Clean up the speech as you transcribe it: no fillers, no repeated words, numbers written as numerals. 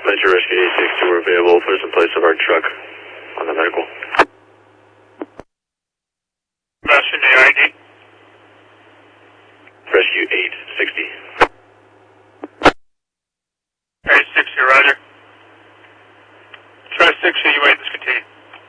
Metro Rescue 862 are available. Put us in place of our truck on the medical.